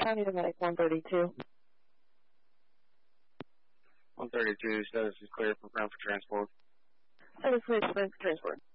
County to Medic 132. 132, status is clear for ground for transport. Status clear for transport.